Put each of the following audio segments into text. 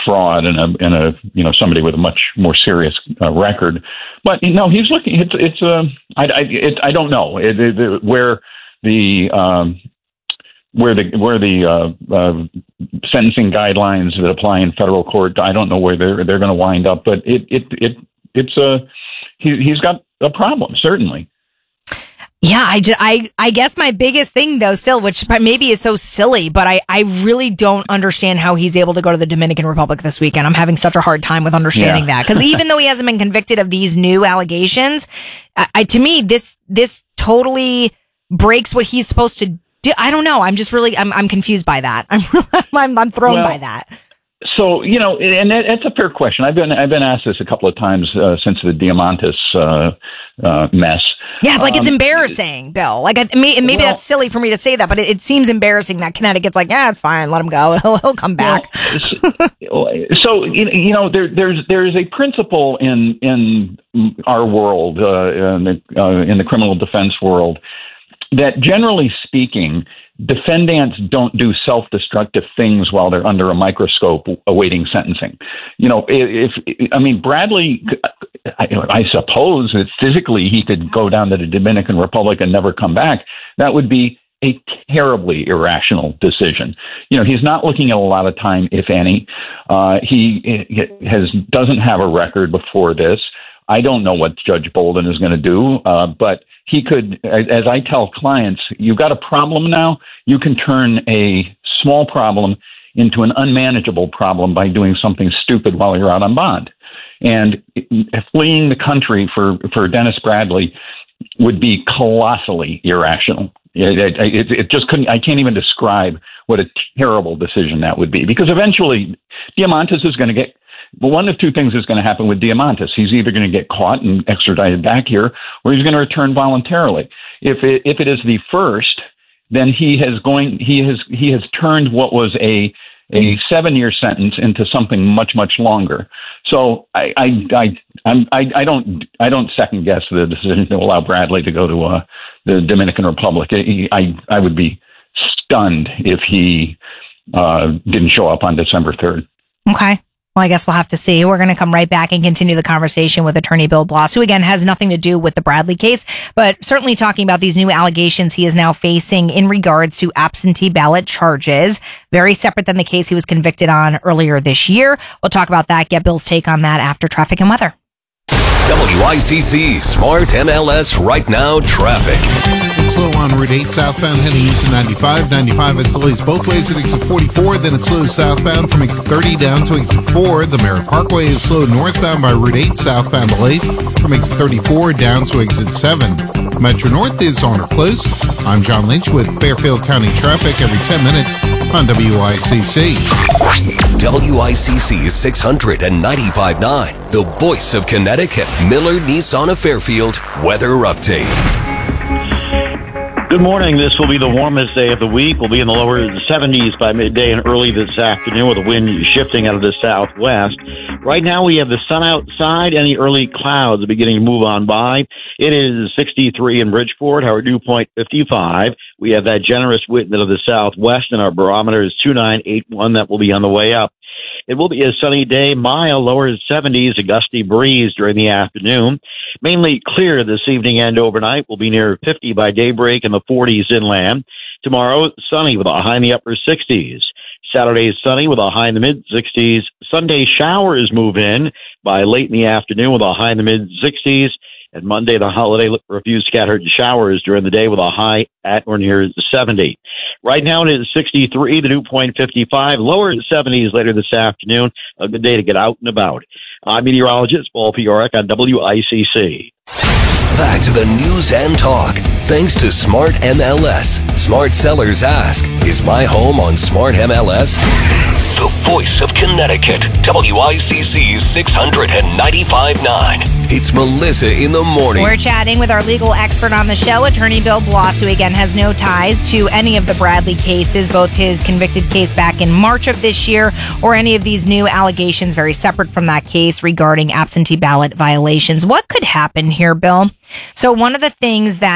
fraud and a somebody with a much more serious record. But he's looking. I don't know where the sentencing guidelines that apply in federal court. I don't know where they're going to wind up. But he's got a problem, certainly. Yeah, I guess my biggest thing, though, still, which maybe is so silly, but I really don't understand how he's able to go to the Dominican Republic this weekend. I'm having such a hard time with understanding that. Because even though he hasn't been convicted of these new allegations, to me, this totally breaks what he's supposed to do. I don't know. I'm just really, I'm confused by that. I'm thrown by that. So, and that's a fair question. I've been asked this a couple of times since the Diamantis mess. Yeah, it's like it's embarrassing, Bill. Like maybe that's silly for me to say that, but it seems embarrassing that Connecticut's like, yeah, it's fine, let him go, he'll come back. So there is a principle in our world, in the criminal defense world, that generally speaking, defendants don't do self-destructive things while they're under a microscope awaiting sentencing. Bradley, I suppose that physically he could go down to the Dominican Republic and never come back. That would be a terribly irrational decision. He's not looking at a lot of time, if any. He doesn't have a record before this. I don't know what Judge Bolden is going to do, but he could, as I tell clients, you've got a problem now. You can turn a small problem into an unmanageable problem by doing something stupid while you're out on bond. And fleeing the country for Dennis Bradley would be colossally irrational. It just couldn't. I can't even describe what a terrible decision that would be, because eventually Diamantis is going to get. Well, one of two things is going to happen with Diamantis. He's either going to get caught and extradited back here, or he's going to return voluntarily. If it is the first, then he has turned what was a 7-year sentence into something much, much longer. So I don't second guess the decision to allow Bradley to go to the Dominican Republic. I would be stunned if he didn't show up on December 3rd. Okay. Well, I guess we'll have to see. We're going to come right back and continue the conversation with attorney Bill Bloss, who again has nothing to do with the Bradley case, but certainly talking about these new allegations he is now facing in regards to absentee ballot charges, very separate than the case he was convicted on earlier this year. We'll talk about that, get Bill's take on that after traffic and weather. WICC Smart MLS Right Now traffic. It's slow on Route 8 southbound heading into 95. 95 is delays both ways at exit 44. Then it's slow southbound from exit 30 down to exit 4. The Merritt Parkway is slow northbound by Route 8 southbound delays from exit 34 down to exit 7. Metro North is on or close. I'm John Lynch with Fairfield County traffic every 10 minutes on WICC. WICC 695.9, the voice of Connecticut. Miller Nissan of Fairfield weather update. Good morning. This will be the warmest day of the week. We'll be in the lower 70s by midday and early this afternoon with the wind shifting out of the southwest. Right now we have the sun outside and the early clouds beginning to move on by. It is 63 in Bridgeport, our dew point 55. We have that generous wind out of the southwest and our barometer is 2981. That will be on the way up. It will be a sunny day, mild, lower 70s, a gusty breeze during the afternoon. Mainly clear this evening and overnight. Will be near 50 by daybreak in the 40s inland. Tomorrow, sunny with a high in the upper 60s. Saturday, sunny with a high in the mid-60s. Sunday, showers move in by late in the afternoon with a high in the mid-60s. And Monday, the holiday, look for a few scattered showers during the day with a high at or near 70. Right now, it is 63, the dew point 55, lower 70s later this afternoon. A good day to get out and about. I'm meteorologist Paul Fiorek on WICC. Back to the news and talk. Thanks to Smart MLS. Smart sellers ask, is my home on Smart MLS? The voice of Connecticut. WICC 695.9. It's Melissa in the morning. We're chatting with our legal expert on the show, attorney Bill Bloss, who again has no ties to any of the Bradley cases, both his convicted case back in March of this year or any of these new allegations very separate from that case regarding absentee ballot violations. What could happen here, Bill? So one of the things that his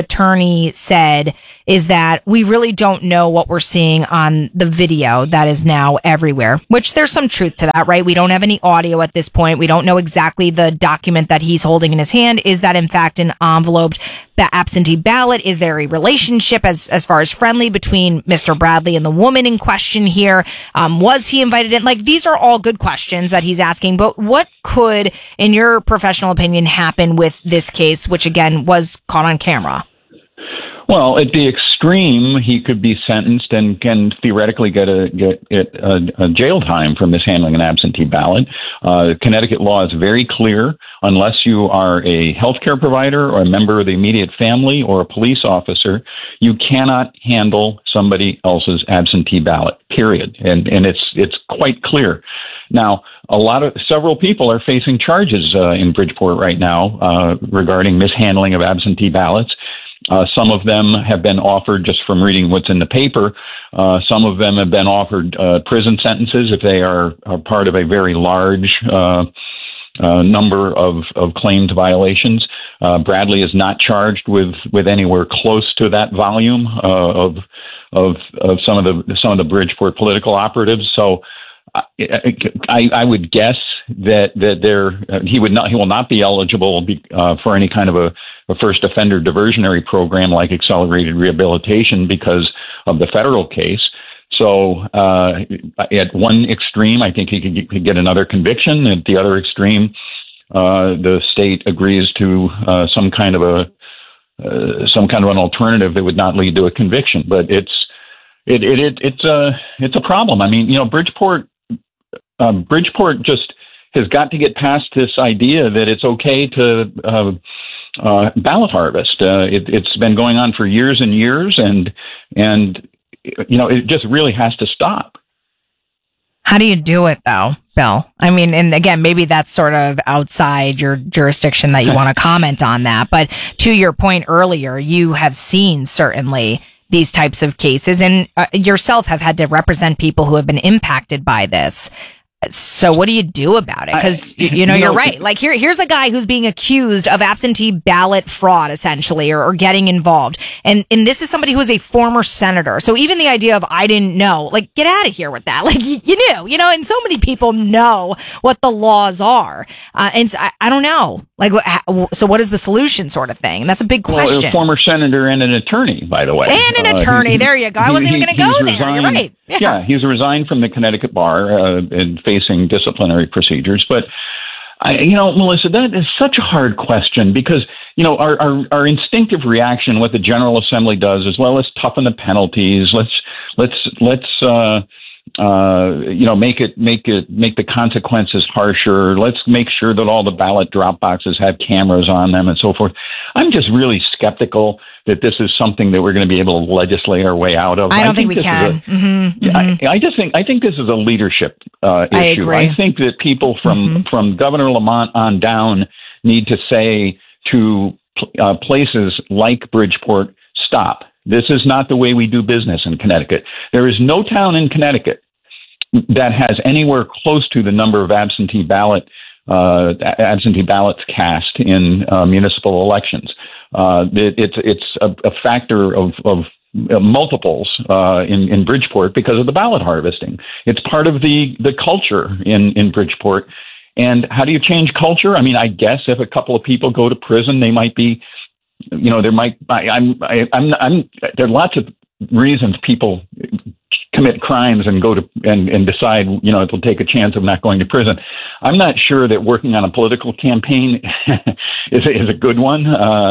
attorney said is that we really don't know what we're seeing on the video that is now everywhere, which there's some truth to that, right? We don't have any audio at this point. We don't know exactly the document that he's holding in his hand. Is that in fact an enveloped absentee ballot? Is there a relationship as far as friendly between Mr. Bradley and the woman in question here? Was he invited in? Like, these are all good questions that he's asking, but what could, in your professional opinion, happen with this case, which again was caught on camera? Well, at the extreme, he could be sentenced and can theoretically get a jail time for mishandling an absentee ballot. Connecticut law is very clear. Unless you are a healthcare provider or a member of the immediate family or a police officer, you cannot handle somebody else's absentee ballot, period. And it's quite clear. Now, several people are facing charges in Bridgeport right now regarding mishandling of absentee ballots. Some of them have been offered, just from reading what's in the paper, some of them have been offered prison sentences if they are part of a very large number of claimed violations. Bradley is not charged with anywhere close to that volume of some of the Bridgeport political operatives. So I would guess that he will not be eligible for any kind of a first offender diversionary program like accelerated rehabilitation because of the federal case. So at one extreme, I think he could get another conviction. At the other extreme, the state agrees to some kind of an alternative that would not lead to a conviction. But it's a problem. I mean, Bridgeport just has got to get past this idea that it's okay to ballot harvest. It's been going on for years and years, and it just really has to stop. How do you do it, though, Bill? I mean, and again, maybe that's sort of outside your jurisdiction that you want to comment on that. But to your point earlier, you have seen certainly these types of cases, and yourself have had to represent people who have been impacted by this. So what do you do about it? Because, you're right. Like, here's a guy who's being accused of absentee ballot fraud, essentially, or getting involved. And this is somebody who is a former senator. So even the idea of, I didn't know, like, get out of here with that. Like, you knew, and so many people know what the laws are. And so I don't know. Like, so what is the solution, sort of thing? And that's a big question. Well, a former senator and an attorney, by the way. And an attorney. There you go. I wasn't even going to go there. You're right. Yeah, he's resigned from the Connecticut bar and facing disciplinary procedures. But, Melissa, that is such a hard question because, our instinctive reaction, what the General Assembly does, as well as toughen the penalties. Let's make the consequences harsher. Let's make sure that all the ballot drop boxes have cameras on them and so forth. I'm just really skeptical that this is something that we're going to be able to legislate our way out of. I don't think we can. I think this is a leadership issue. I agree. I think that people from Governor Lamont on down need to say to places like Bridgeport, stop. This is not the way we do business in Connecticut. There is no town in Connecticut that has anywhere close to the number of absentee ballots cast in municipal elections. It's a factor of multiples in Bridgeport because of the ballot harvesting. It's part of the culture in Bridgeport. And how do you change culture? I mean, I guess if a couple of people go to prison, they might be, there are lots of reasons people commit crimes and go to and decide, they'll take a chance of not going to prison. I'm not sure that working on a political campaign is a good one.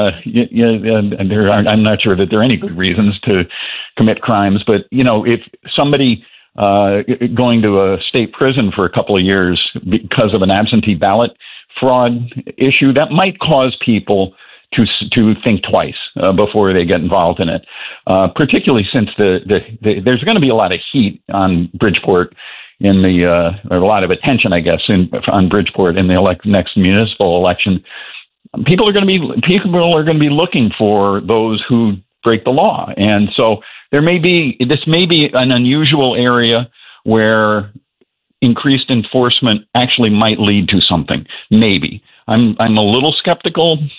I'm not sure that there are any good reasons to commit crimes. But if somebody going to a state prison for a couple of years because of an absentee ballot fraud issue, that might cause people to think twice before they get involved in it, particularly since there's going to be a lot of heat on Bridgeport or a lot of attention, I guess, on Bridgeport in the next municipal election. People are going to be looking for those who break the law, and so this may be an unusual area where increased enforcement actually might lead to something. Maybe. I'm a little skeptical.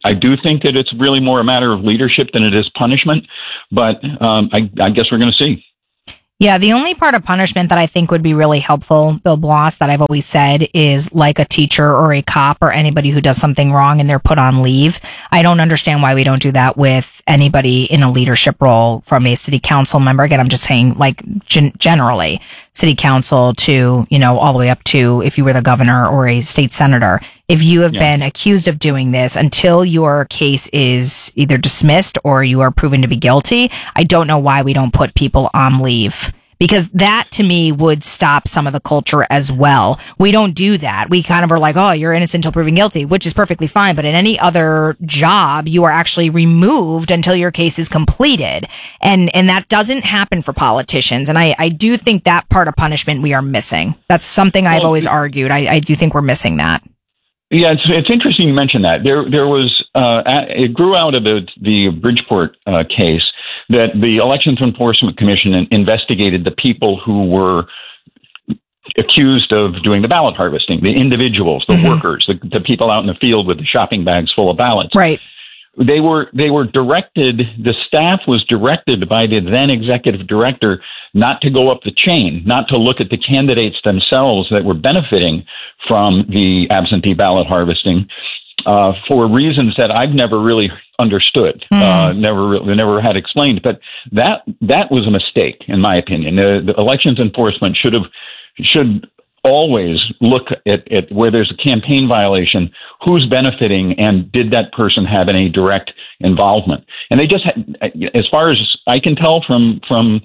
I do think that it's really more a matter of leadership than it is punishment, but I guess we're going to see. Yeah, the only part of punishment that I think would be really helpful, Bill Bloss, that I've always said is like a teacher or a cop or anybody who does something wrong and they're put on leave. I don't understand why we don't do that with anybody in a leadership role, from a city council member. Again, I'm just saying, like, generally city council to, all the way up to if you were the governor or a state senator. If you have been accused of doing this, until your case is either dismissed or you are proven to be guilty, I don't know why we don't put people on leave. Because that, to me, would stop some of the culture as well. We don't do that. We kind of are like, oh, you're innocent until proven guilty, which is perfectly fine. But in any other job, you are actually removed until your case is completed. And that doesn't happen for politicians. And I do think that part of punishment we are missing. That's something I've always argued. I do think we're missing that. Yeah, it's interesting you mention that. There was it grew out of the Bridgeport case that the Elections Enforcement Commission investigated the people who were accused of doing the ballot harvesting, the individuals, the workers, the people out in the field with the shopping bags full of ballots. Right. They were directed, the staff was directed by the then executive director not to go up the chain, not to look at the candidates themselves that were benefiting from the absentee ballot harvesting, for reasons that I've never really understood, never had explained. But that was a mistake, in my opinion. The elections enforcement should always look at where there's a campaign violation, who's benefiting, and did that person have any direct involvement? And they just had, as far as I can tell from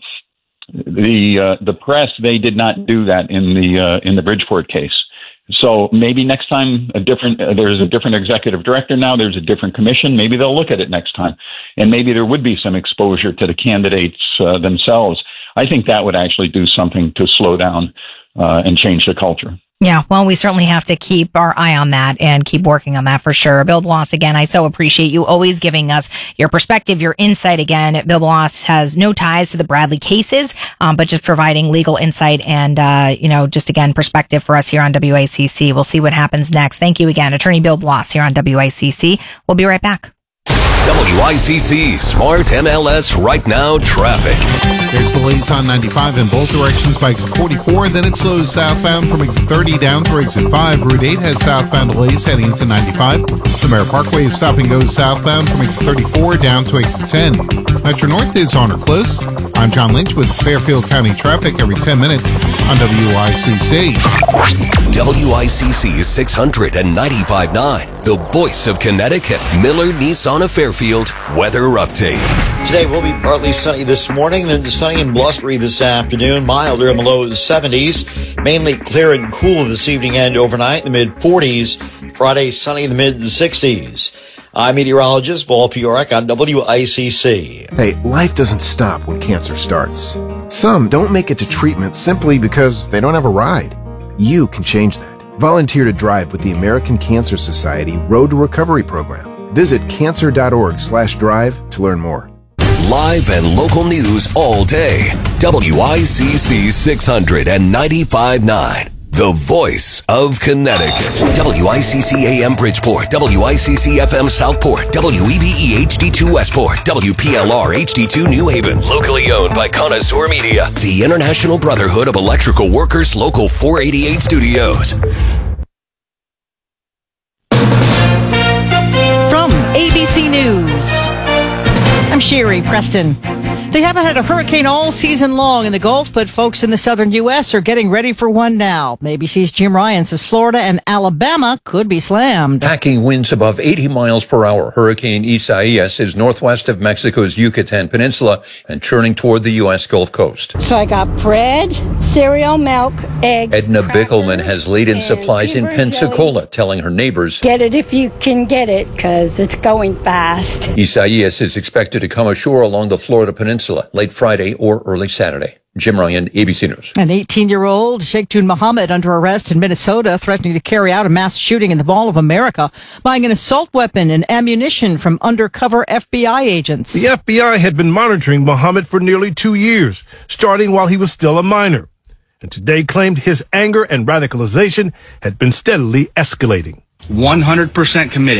the press, they did not do that in the Bridgeport case. So maybe next time there's a different executive director now, there's a different commission, maybe they'll look at it next time. And maybe there would be some exposure to the candidates themselves. I think that would actually do something to slow down and change the culture. Yeah, well, we certainly have to keep our eye on that and keep working on that for sure. Bill Bloss, again, I so appreciate you always giving us your perspective, your insight. Again, Bill Bloss has no ties to the Bradley cases, but just providing legal insight and, just again, perspective for us here on WICC. We'll see what happens next. Thank you again, Attorney Bill Bloss here on WICC. We'll be right back. WICC Smart MLS Right Now Traffic. There's delays on 95 in both directions by exit 44. Then it slows southbound from exit 30 down through exit 5. Route 8 has southbound delays heading into 95. The Merritt Parkway is stop and go southbound from exit 34 down to exit 10. Metro North is on or close. I'm John Lynch with Fairfield County traffic every 10 minutes on WICC. WICC 695.9, the voice of Connecticut. Miller Nissan of Fairfield weather update. Today will be partly sunny this morning, then sunny and blustery this afternoon, milder in the low 70s, mainly clear and cool this evening and overnight in the mid-40s. Friday, sunny in the mid-60s. I'm meteorologist Paul Piorek on WICC. Hey, life doesn't stop when cancer starts. Some don't make it to treatment simply because they don't have a ride. You can change that. Volunteer to drive with the American Cancer Society Road to Recovery program. Visit cancer.org/drive to learn more. Live and local news all day. WICC 695.9. The voice of Connecticut. WICC AM Bridgeport, WICC FM Southport, WEBE HD2 Westport, WPLR HD2 New Haven. Locally owned by Connoisseur Media, the International Brotherhood of Electrical Workers, Local 488 Studios. From ABC News, I'm Sherry Preston. They haven't had a hurricane all season long in the Gulf, but folks in the southern U.S. are getting ready for one now. ABC's Jim Ryan says Florida and Alabama could be slammed. Packing winds above 80 miles per hour. Hurricane Isaias is northwest of Mexico's Yucatan Peninsula and churning toward the U.S. Gulf Coast. So I got bread, cereal, milk, eggs. Edna Bickelman has laid in supplies in Pensacola, telling her neighbors, "Get it if you can get it, because it's going fast." Isaias is expected to come ashore along the Florida Peninsula late Friday or early Saturday. Jim Ryan, ABC News. An 18-year-old, Sheikhtun Muhammad, under arrest in Minnesota, threatening to carry out a mass shooting in the Mall of America, buying an assault weapon and ammunition from undercover FBI agents. The FBI had been monitoring Muhammad for nearly 2 years, starting while he was still a minor, and today claimed his anger and radicalization had been steadily escalating. 100% committed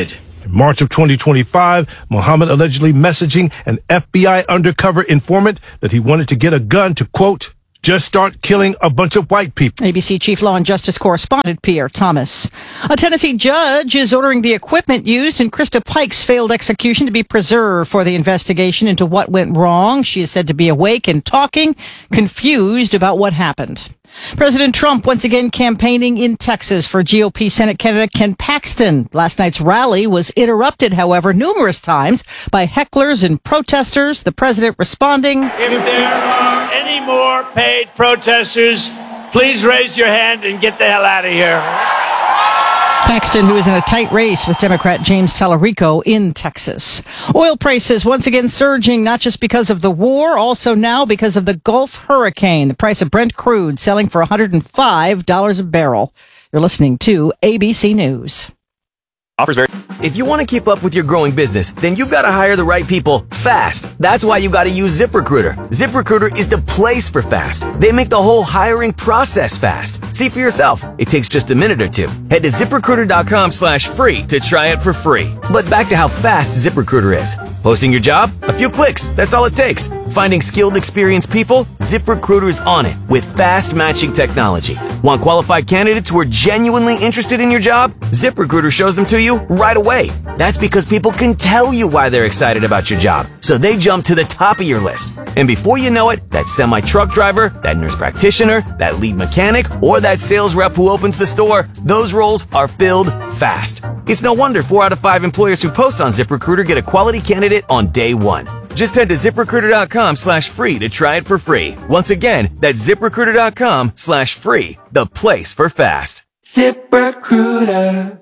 In March of 2025, Muhammad allegedly messaging an FBI undercover informant that he wanted to get a gun to, quote, just start killing a bunch of white people. ABC Chief Law and Justice Correspondent Pierre Thomas. A Tennessee judge is ordering the equipment used in Krista Pike's failed execution to be preserved for the investigation into what went wrong. She is said to be awake and talking, confused about what happened. President Trump once again campaigning in Texas for GOP Senate candidate Ken Paxton. Last night's rally was interrupted, however, numerous times by hecklers and protesters. The president responding, "If there are any more paid protesters, please raise your hand and get the hell out of here." Paxton, who is in a tight race with Democrat James Tallarico in Texas. Oil prices once again surging, not just because of the war, also now because of the Gulf hurricane. The price of Brent crude selling for $105 a barrel. You're listening to ABC News. If you want to keep up with your growing business, then you've got to hire the right people fast. That's why you got to use ZipRecruiter. ZipRecruiter is the place for fast. They make the whole hiring process fast. See for yourself. It takes just a minute or two. Head to ZipRecruiter.com/free to try it for free. But back to how fast ZipRecruiter is. Posting your job? A few clicks. That's all it takes. Finding skilled, experienced people? ZipRecruiter's on it with fast matching technology. Want qualified candidates who are genuinely interested in your job? ZipRecruiter shows them to you right away. That's because people can tell you why they're excited about your job. So they jump to the top of your list. And before you know it, that semi-truck driver, that nurse practitioner, that lead mechanic, or that sales rep who opens the store, those roles are filled fast. It's no wonder 4 out of 5 employers who post on ZipRecruiter get a quality candidate on day one. Just head to ZipRecruiter.com/free to try it for free. Once again, that's ZipRecruiter.com/free, the place for fast. ZipRecruiter.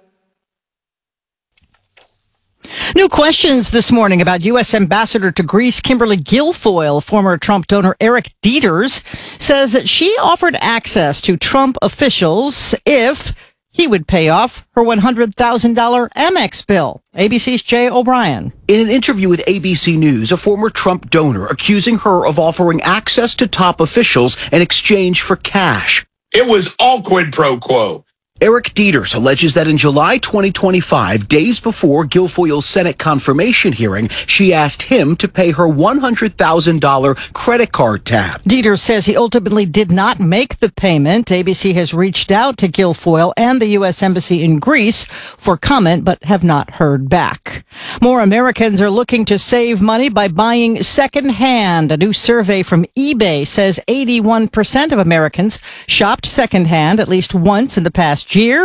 New questions this morning about U.S. Ambassador to Greece Kimberly Guilfoyle. Former Trump donor Eric Dieters says that she offered access to Trump officials if he would pay off her $100,000 Amex bill. ABC's Jay O'Brien. In an interview with ABC News, a former Trump donor accusing her of offering access to top officials in exchange for cash. It was all quid pro quo. Eric Dieters alleges that in July 2025, days before Guilfoyle's Senate confirmation hearing, she asked him to pay her $100,000 credit card tab. Dieters says he ultimately did not make the payment. ABC has reached out to Guilfoyle and the U.S. Embassy in Greece for comment, but have not heard back. More Americans are looking to save money by buying secondhand. A new survey from eBay says 81% of Americans shopped secondhand at least once in the past year.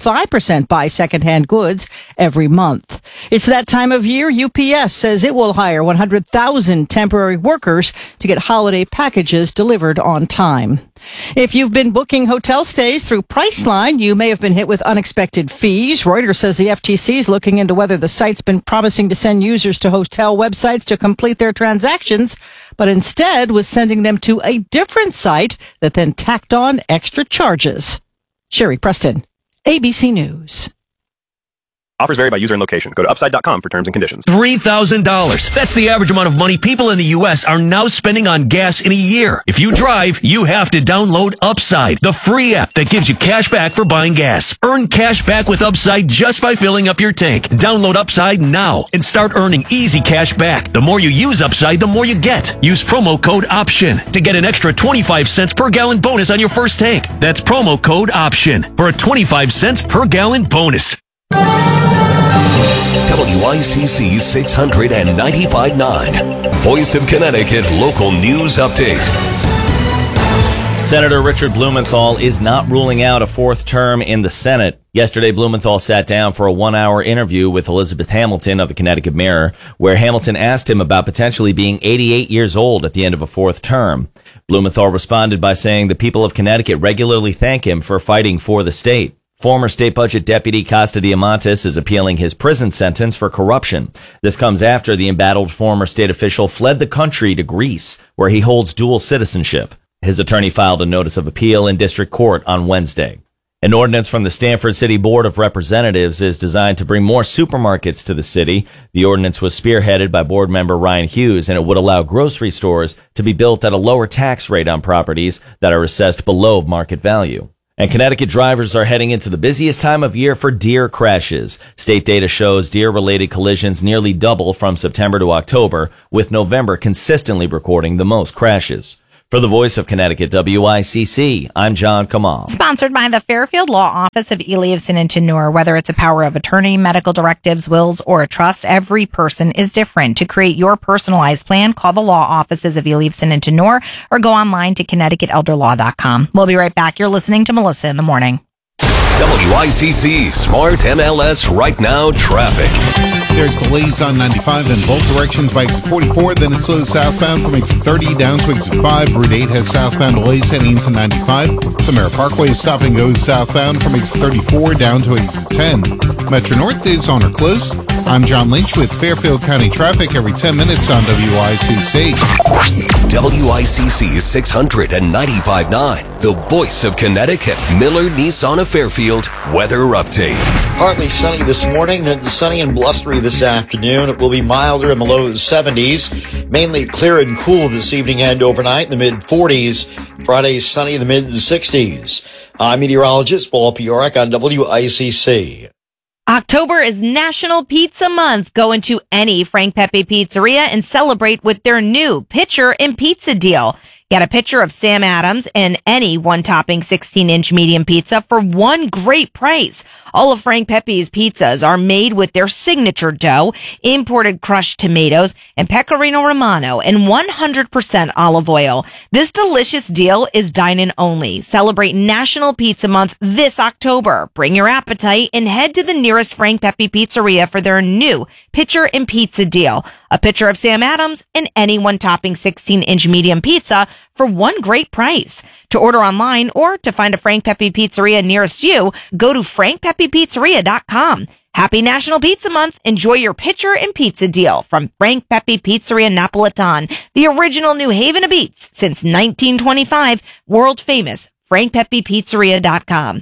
55% buy secondhand goods every month. It's that time of year. UPS says it will hire 100,000 temporary workers to get holiday packages delivered on time. If you've been booking hotel stays through Priceline, you may have been hit with unexpected fees. Reuters says the FTC is looking into whether the site's been promising to send users to hotel websites to complete their transactions, but instead was sending them to a different site that then tacked on extra charges. Sherry Preston, ABC News. Offers vary by user and location. Go to upside.com for terms and conditions. $3,000. That's the average amount of money people in the U.S. are now spending on gas in a year. If you drive, you have to download Upside, the free app that gives you cash back for buying gas. Earn cash back with Upside just by filling up your tank. Download Upside now and start earning easy cash back. The more you use Upside, the more you get. Use promo code OPTION to get an extra 25 cents per gallon bonus on your first tank. That's promo code OPTION for a 25 cents per gallon bonus. WICC 695.9, Voice of Connecticut Local News Update. Senator Richard Blumenthal is not ruling out a fourth term in the Senate. Yesterday, Blumenthal sat down for a 1-hour interview with Elizabeth Hamilton of the Connecticut Mirror, where Hamilton asked him about potentially being 88 years old at the end of a fourth term. Blumenthal responded by saying the people of Connecticut regularly thank him for fighting for the state. Former State Budget Deputy Costa Diamantis is appealing his prison sentence for corruption. This comes after the embattled former state official fled the country to Greece, where he holds dual citizenship. His attorney filed a notice of appeal in district court on Wednesday. An ordinance from the Stamford City Board of Representatives is designed to bring more supermarkets to the city. The ordinance was spearheaded by board member Ryan Hughes, and it would allow grocery stores to be built at a lower tax rate on properties that are assessed below market value. And Connecticut drivers are heading into the busiest time of year for deer crashes. State data shows deer-related collisions nearly double from September to October, with November consistently recording the most crashes. For the Voice of Connecticut WICC, I'm John Kamal. Sponsored by the Fairfield Law Office of Eliason and Tenor. Whether it's a power of attorney, medical directives, wills, or a trust, every person is different. To create your personalized plan, call the law offices of Eliason and Tenor or go online to ConnecticutElderLaw.com. We'll be right back. You're listening to Melissa in the Morning. WICC Smart MLS Right Now Traffic. There's delays on 95 in both directions by exit 44. Then it slows southbound from exit 30 down to exit 5. Route 8 has southbound delays heading into 95. The Merritt Parkway is stop and goes southbound from exit 34 down to exit 10. Metro North is on or close. I'm John Lynch with Fairfield County traffic every 10 minutes on WICC. WICC 600 and 95.9, the Voice of Connecticut. Miller Nissan of Fairfield weather update. Partly sunny this morning, then sunny and blustery this afternoon. It will be milder in the low 70s, mainly clear and cool this evening and overnight in the mid 40s. Friday sunny in the mid 60s. I'm meteorologist Paul Piorek on WICC. October is National Pizza Month. Go into any Frank Pepe Pizzeria and celebrate with their new Pitcher and Pizza deal. Get a pitcher of Sam Adams and any one-topping 16-inch medium pizza for one great price. All of Frank Pepe's pizzas are made with their signature dough, imported crushed tomatoes, and pecorino romano, and 100% olive oil. This delicious deal is dine-in only. Celebrate National Pizza Month this October. Bring your appetite and head to the nearest Frank Pepe Pizzeria for their new Pitcher and Pizza deal. A pitcher of Sam Adams and any one-topping 16-inch medium pizza for one great price. To order online or to find a Frank Pepe Pizzeria nearest you, go to frankpepepizzeria.com. Happy National Pizza Month. Enjoy your pitcher and pizza deal from Frank Pepe Pizzeria Napolitan, the original New Haven of Eats since 1925. World famous frankpepepizzeria.com.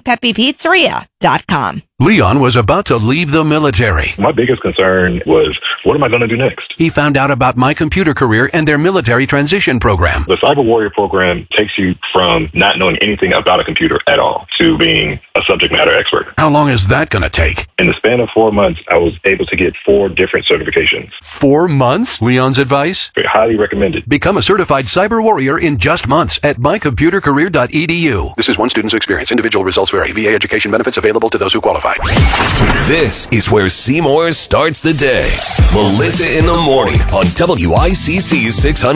frankpepepizzeria.com. Leon was about to leave the military. My biggest concern was, what am I going to do next? He found out about My Computer Career and their military transition program. The Cyber Warrior program takes you from not knowing anything about a computer at all to being a subject matter expert. How long is that going to take? In the span of 4 months, I was able to get 4 different certifications. 4 months? Leon's advice? Highly recommended. Become a certified cyber warrior in just months at mycomputercareer.edu. This is one student's experience. Individual results vary. VA education benefits available to those who qualify. This is where Seymour starts the day. Melissa in the Morning on WICC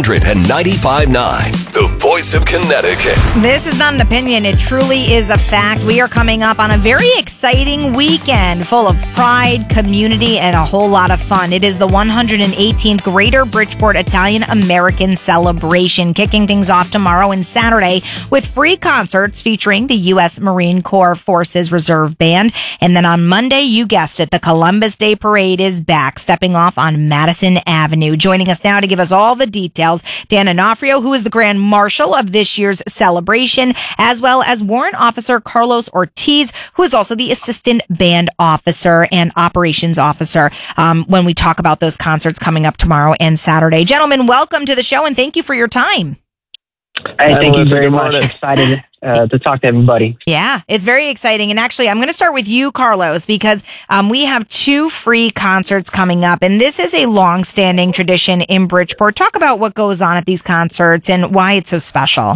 695.9, the Voice of Connecticut. This is not an opinion. It truly is a fact. We are coming up on a very exciting weekend full of pride, community, and a whole lot of fun. It is the 118th Greater Bridgeport Italian American Celebration, kicking things off tomorrow and Saturday with free concerts featuring the U.S. Marine Corps Forces Reserve Band. And then on Monday, you guessed it, the Columbus Day Parade is back, stepping off on Madison Avenue. Joining us now to give us all the details, Dan Onofrio, who is the Grand Marshal of this year's celebration, as well as Warrant Officer Carlos Ortiz, who is also the Assistant Band Officer and Operations Officer, when we talk about those concerts coming up tomorrow and Saturday. Gentlemen, welcome to the show, and thank you for your time. Hey, thank you very much. Excited to talk to everybody. Yeah, it's very exciting. And actually, I'm going to start with you, Carlos, because we have 2 free concerts coming up. And this is a long-standing tradition in Bridgeport. Talk about what goes on at these concerts and why it's so special.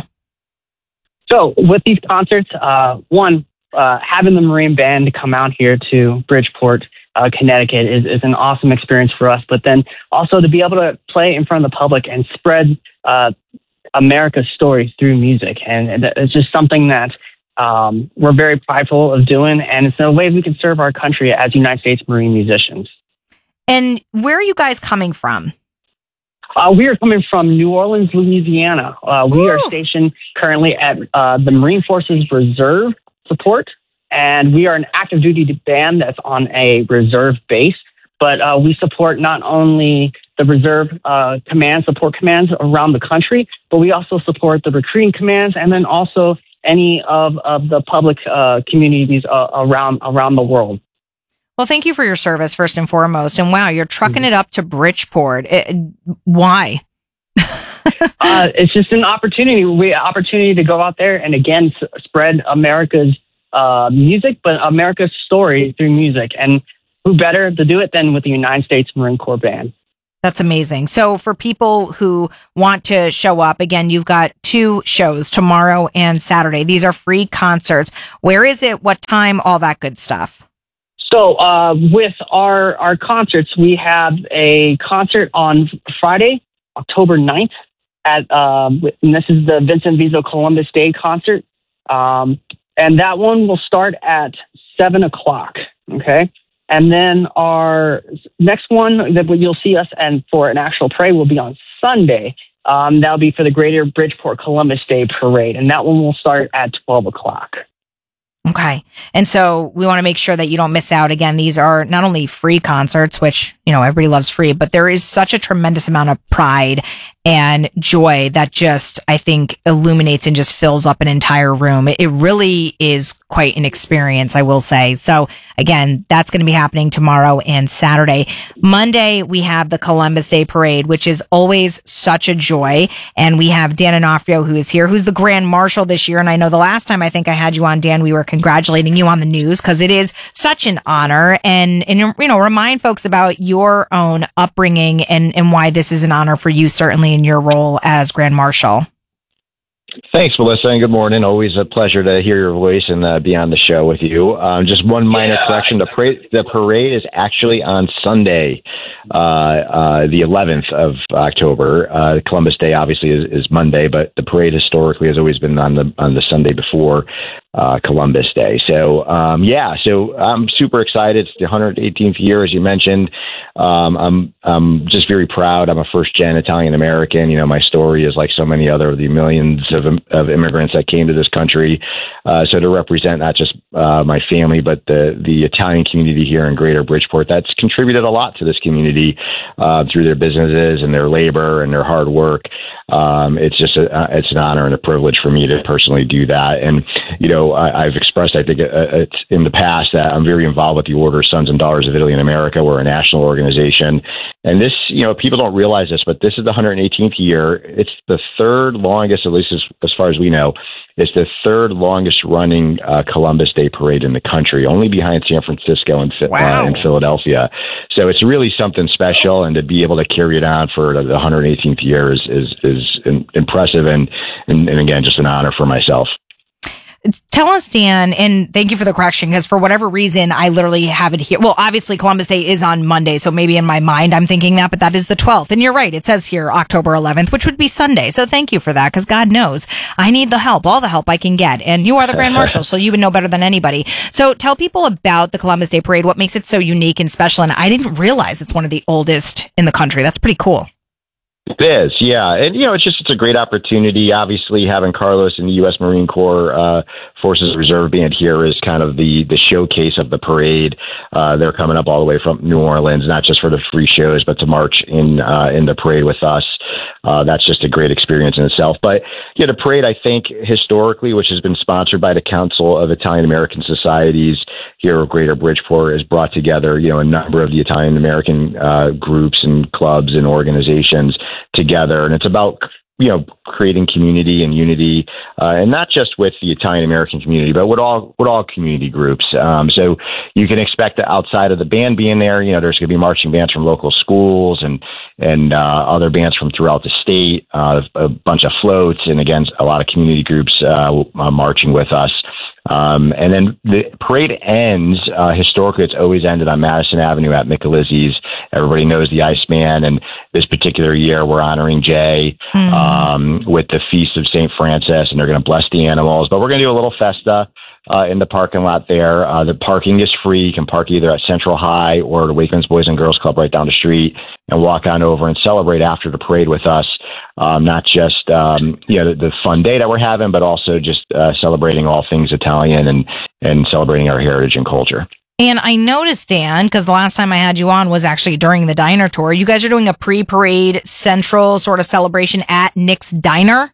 So with these concerts, having the Marine Band come out here to Bridgeport, Connecticut is an awesome experience for us. But then also to be able to play in front of the public and spread America's stories through music. And it's just something that we're very prideful of doing. And it's a way we can serve our country as United States Marine musicians. And where are you guys coming from? We are coming from New Orleans, Louisiana. We are stationed currently at the Marine Forces Reserve Support. And we are an active duty band that's on a reserve base. But we support not only the reserve support commands around the country, but we also support the recruiting commands and then also any of the public communities around the world. Well, thank you for your service, first and foremost. And wow, you're trucking it up to Bridgeport. Why? It's just an opportunity to go out there and again spread America's music, but America's story through music. And who better to do it than with the United States Marine Corps Band? That's amazing. So for people who want to show up, again, you've got 2 shows, tomorrow and Saturday. These are free concerts. Where is it? What time? All that good stuff. So with our concerts, we have a concert on Friday, October 9th, and this is the Vincent Vizo Columbus Day concert. And that one will start at 7 o'clock. Okay. And then our next one that you'll see us and for an actual parade will be on Sunday. That'll be for the Greater Bridgeport Columbus Day Parade. And that one will start at 12 o'clock. Okay. And so we want to make sure that you don't miss out. Again, these are not only free concerts, which, everybody loves free, but there is such a tremendous amount of pride and joy that just, I think, illuminates and just fills up an entire room. It really is quite an experience, I will say. So again, that's going to be happening tomorrow and Saturday. Monday, we have the Columbus Day Parade, which is always such a joy. And we have Dan Onofrio, who is here, who's the Grand Marshal this year. And I know the last time I think I had you on, Dan, we were congratulating you on the news because it is such an honor. And remind folks about your own upbringing and why this is an honor for you, certainly in your role as Grand Marshal. Thanks, Melissa, and good morning. Always a pleasure to hear your voice and be on the show with you. Just one minor correction. The parade is actually on Sunday, the 11th of October. Columbus Day obviously is Monday, but the parade historically has always been on the Sunday before Columbus Day. So I'm super excited. It's the 118th year, as you mentioned. I'm just very proud. I'm a first-gen Italian American. My story is like so many other of the millions of immigrants that came to this country. So to represent not just my family, but the Italian community here in Greater Bridgeport, that's contributed a lot to this community through their businesses and their labor and their hard work. It's just it's an honor and a privilege for me to personally do that. And I've expressed, I think, it's in the past that I'm very involved with the Order of Sons and Daughters of Italy in America. We're a national organization. And this, people don't realize this, but this is the 118th year. It's the third longest, at least as far as we know, it's the third longest running Columbus Day Parade in the country, only behind San Francisco and Philadelphia. So it's really something special, and to be able to carry it on for the 118th year is impressive and again, just an honor for myself. Tell us, Dan, and thank you for the correction, because for whatever reason, I literally have it here. Well, obviously, Columbus Day is on Monday, so maybe in my mind I'm thinking that, but that is the 12th. And you're right, it says here October 11th, which would be Sunday. So thank you for that, because God knows I need the help, all the help I can get. And you are the Grand Marshal, so you would know better than anybody. So tell people about the Columbus Day Parade, what makes it so unique and special. And I didn't realize it's one of the oldest in the country. That's pretty cool. It is, yeah. And, it's a great opportunity. Obviously, having Carlos in the U.S. Marine Corps Forces Reserve Band here is kind of the showcase of the parade. They're coming up all the way from New Orleans, not just for the free shows, but to march in the parade with us. That's just a great experience in itself. But, the parade, I think, historically, which has been sponsored by the Council of Italian American Societies here at Greater Bridgeport, has brought together, a number of the Italian American groups and clubs and organizations together. And it's about, creating community and unity, and not just with the Italian American community, but with all community groups. So you can expect that outside of the band being there, there's going to be marching bands from local schools and other bands from throughout the state, a bunch of floats, and again, a lot of community groups marching with us. And then the parade ends, historically it's always ended on Madison Avenue at Michelizzi's. Everybody knows the Iceman, and this particular year we're honoring Jay with the Feast of St. Francis, and they're going to bless the animals. But we're going to do a little festa in the parking lot there. The parking is free. You can park either at Central High or the Wakeman's Boys and Girls Club right down the street, and walk on over and celebrate after the parade with us. Not just, the fun day that we're having, but also just celebrating all things Italian and celebrating our heritage and culture. And I noticed, Dan, because the last time I had you on was actually during the diner tour, you guys are doing a pre-parade central sort of celebration at Nick's Diner.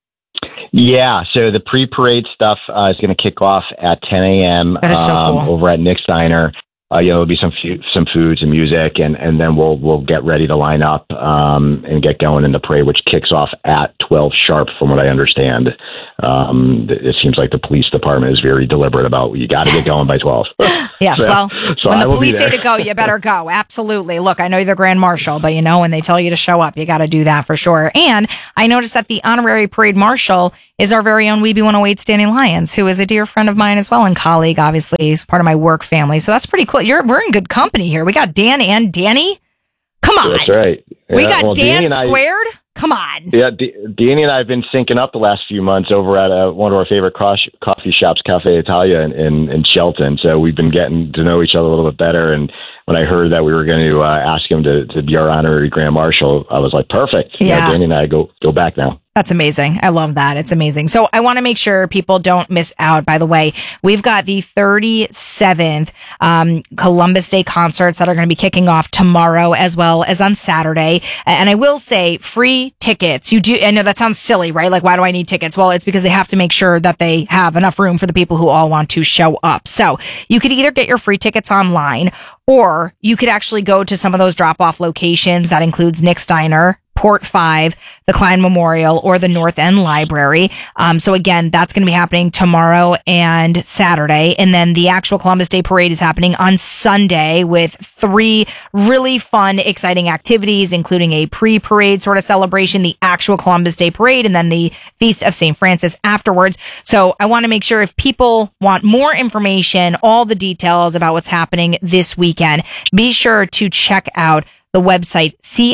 Yeah, so the pre-parade stuff is going to kick off at 10 a.m. That is so cool. Over at Nick's Diner. There'll be some foods and music, and then we'll get ready to line up and get going in the parade, which kicks off at 12 sharp, from what I understand. It seems like the police department is very deliberate about you got to get going by 12. Yes, so when the police say to go, you better go. Absolutely. Look, I know you're the Grand Marshal, but when they tell you to show up, you got to do that for sure. And I noticed that the honorary parade marshal is our very own Weeby 108 Danny Lyons, who is a dear friend of mine as well and colleague, obviously. He's part of my work family. So that's pretty cool. We're in good company here. We got Dan and Danny. Come on. That's right. We got Dan squared. Come on. Yeah, Danny and I have been syncing up the last few months over at one of our favorite coffee shops, Cafe Italia in Shelton. So we've been getting to know each other a little bit better. And when I heard that we were going to ask him to be our honorary Grand Marshal, I was like, perfect. Yeah. Danny and I go back now. That's amazing. I love that. It's amazing. So I want to make sure people don't miss out. By the way, we've got the 37th Columbus Day concerts that are going to be kicking off tomorrow as well as on Saturday. And I will say free tickets. I know that sounds silly, right? Like, why do I need tickets? Well, it's because they have to make sure that they have enough room for the people who all want to show up. So you could either get your free tickets online, or you could actually go to some of those drop-off locations. That includes Nick's Diner, Port 5, the Klein Memorial, or the North End Library. So again, that's going to be happening tomorrow and Saturday. And then the actual Columbus Day Parade is happening on Sunday with 3 really fun, exciting activities, including a pre-parade sort of celebration, the actual Columbus Day Parade, and then the Feast of St. Francis afterwards. So I want to make sure if people want more information, all the details about what's happening this weekend, be sure to check out the website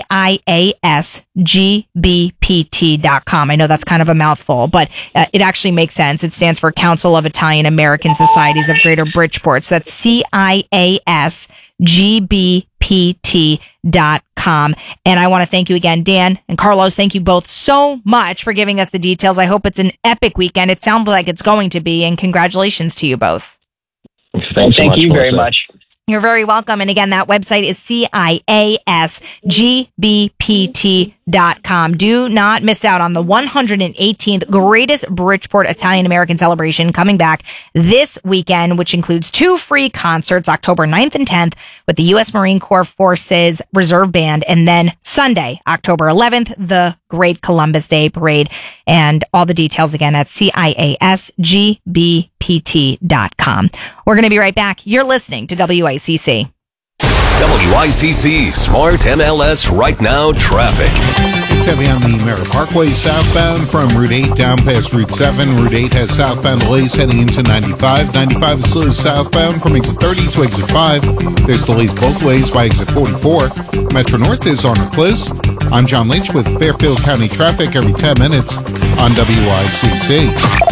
CIASGBPT.com. I know that's kind of a mouthful, but it actually makes sense. It stands for Council of Italian American Societies of Greater Bridgeport. So that's CIASGBPT.com. And I want to thank you again, Dan and Carlos. Thank you both so much for giving us the details. I hope it's an epic weekend. It sounds like it's going to be, and congratulations to you both. Thank you very much. You're very welcome. And again, that website is CIASGBPT.com. Do not miss out on the 118th Greatest Bridgeport Italian American Celebration coming back this weekend, which includes 2 free concerts, October 9th and 10th with the U.S. Marine Corps Forces Reserve Band. And then Sunday, October 11th, the Great Columbus Day Parade. And all the details again at CIASGBPT.com. We're going to be right back. You're listening to WICC. WICC Smart MLS Right Now traffic. It's heavy on the Merritt Parkway southbound from Route 8 down past Route 7. Route 8 has southbound delays heading into 95. 95 is slow southbound from exit 30 to exit 5. There's delays both ways by exit 44. Metro North is on or close. I'm John Lynch with Fairfield County traffic every 10 minutes on WICC.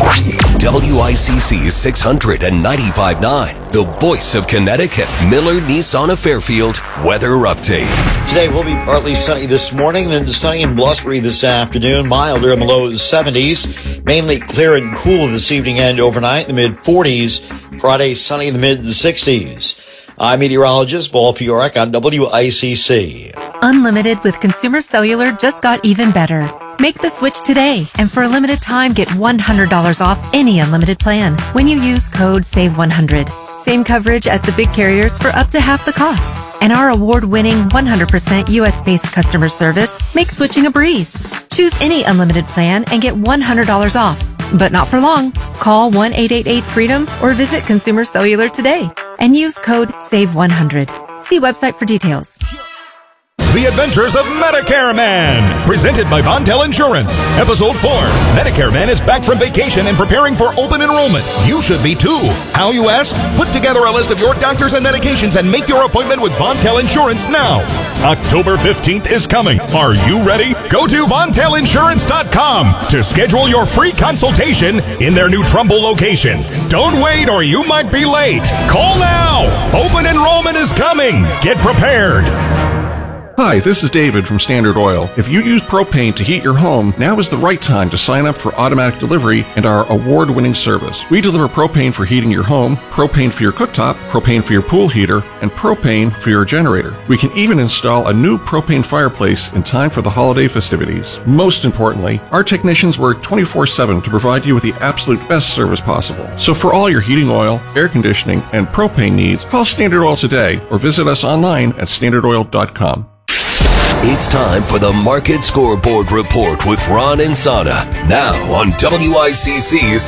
WICC 695.9, the voice of Connecticut. Miller Nissan of Fairfield weather update. Today will be partly sunny this morning, then sunny and blustery this afternoon, milder in the low 70s, mainly clear and cool this evening and overnight in the mid-40s. Friday, sunny in the mid-60s. I'm meteorologist Paul Piorek on WICC. Unlimited with Consumer Cellular just got even better. Make the switch today, and for a limited time, get $100 off any unlimited plan when you use code SAVE100. Same coverage as the big carriers for up to half the cost. And our award-winning 100% U.S.-based customer service makes switching a breeze. Choose any unlimited plan and get $100 off. But not for long. Call 1-888-FREEDOM or visit Consumer Cellular today and use code SAVE100. See website for details. The Adventures of Medicare Man, presented by Vontel Insurance. Episode 4. Medicare Man is back from vacation and preparing for open enrollment. You should be too. How, you ask? Put together a list of your doctors and medications and make your appointment with Vontel Insurance now. October 15th is coming. Are you ready? Go to VontelInsurance.com to schedule your free consultation in their new Trumbull location. Don't wait or you might be late. Call now. Open enrollment is coming. Get prepared. Hi, this is David from Standard Oil. If you use propane to heat your home, now is the right time to sign up for automatic delivery and our award-winning service. We deliver propane for heating your home, propane for your cooktop, propane for your pool heater, and propane for your generator. We can even install a new propane fireplace in time for the holiday festivities. Most importantly, our technicians work 24/7 to provide you with the absolute best service possible. So for all your heating oil, air conditioning, and propane needs, call Standard Oil today or visit us online at standardoil.com. It's time for the Market Scoreboard Report with Ron and Sana. Now on WICC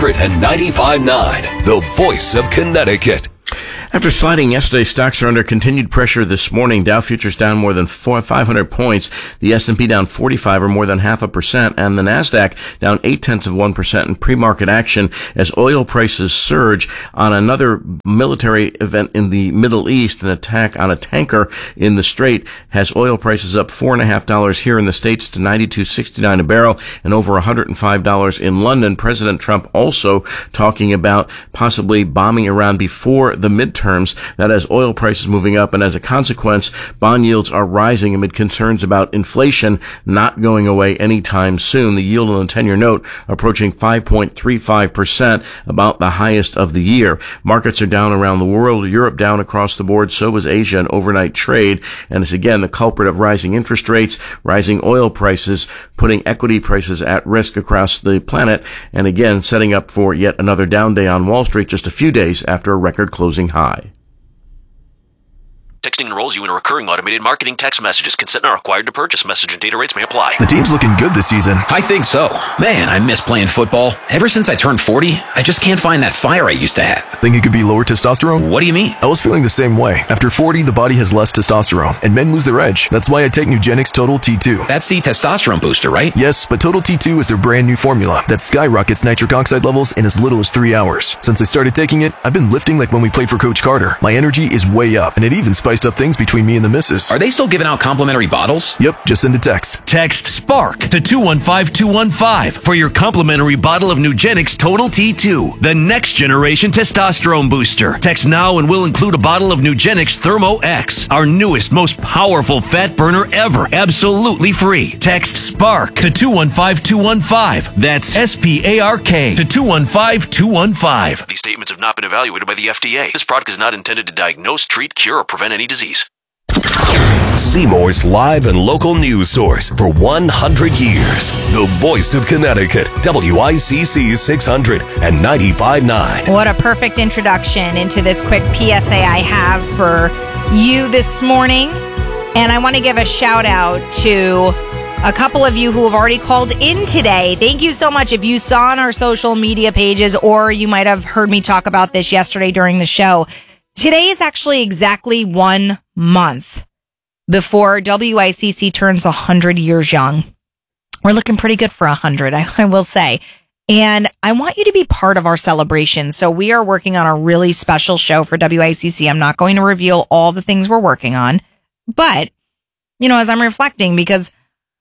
695.9, the voice of Connecticut. After sliding yesterday, stocks are under continued pressure this morning. Dow futures down more than 500 points. The S&P down 45 or more than 0.5%, and the Nasdaq down 0.8% in pre-market action as oil prices surge on another military event in the Middle East. An attack on a tanker in the Strait has oil prices up $4.50 here in the States to $92.69 a barrel and over $105 in London. President Trump also talking about possibly bombing Iran before the midterms. That has oil prices moving up, and as a consequence, bond yields are rising amid concerns about inflation not going away anytime soon. The yield on the 10-year note approaching 5.35%, about the highest of the year. Markets are down around the world. Europe down across the board. So was Asia in overnight trade. And it's again the culprit of rising interest rates, rising oil prices, putting equity prices at risk across the planet, and again setting up for yet another down day on Wall Street just a few days after a record closing high. Texting enrolls you in a recurring automated marketing text messages. Consent not required to purchase. Message and data rates may apply. The team's looking good this season. I think so. Man, I miss playing football. Ever since I turned 40, I just can't find that fire I used to have. Think it could be lower testosterone? What do you mean? I was feeling the same way. After 40, the body has less testosterone, and men lose their edge. That's why I take Nugenix Total T2. That's the testosterone booster, right? Yes, but Total T2 is their brand new formula that skyrockets nitric oxide levels in as little as 3 hours. Since I started taking it, I've been lifting like when we played for Coach Carter. My energy is way up, and it even spiced up things between me and the missus. Are they still giving out complimentary bottles? Yep, just send a text. Text SPARK to 215-215 for your complimentary bottle of Nugenix Total T2, the next generation testosterone booster. Text now and we'll include a bottle of Nugenix Thermo X, our newest, most powerful fat burner ever, absolutely free. Text SPARK to 215-215. That's SPARK to 215-215. These statements have not been evaluated by the FDA. This product is not intended to diagnose, treat, cure, or prevent any disease. Seymour's live and local news source for 100 years. The voice of Connecticut, WICC 695.9. What a perfect introduction into this quick PSA I have for you this morning. And I want to give a shout out to a couple of you who have already called in today. Thank you so much. If you saw on our social media pages, or you might have heard me talk about this yesterday during the show, today is actually exactly 1 month before WICC turns 100 years young. We're looking pretty good for 100, I will say. And I want you to be part of our celebration. So we are working on a really special show for WICC. I'm not going to reveal all the things we're working on. But, you know, as I'm reflecting, because